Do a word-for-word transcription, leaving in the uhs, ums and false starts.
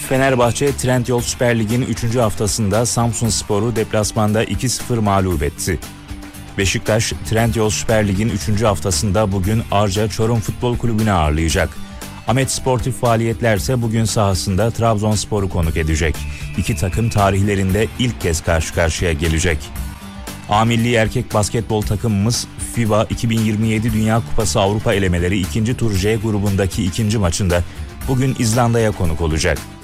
Fenerbahçe Trendyol Süper Lig'in üçüncü haftasında Samsunspor'u deplasmanda iki sıfır mağlup etti. Beşiktaş, Trendyol Süper Lig'in üçüncü haftasında bugün Arca Çorum Futbol Kulübü'nü ağırlayacak. Ahmet Sportif Faaliyetlerse bugün sahasında Trabzonspor'u konuk edecek. İki takım tarihlerinde ilk kez karşı karşıya gelecek. A milli erkek basketbol takımımız FIBA iki bin yirmi yedi Dünya Kupası Avrupa elemeleri ikinci tur J grubundaki ikinci maçında bugün İzlanda'ya konuk olacak.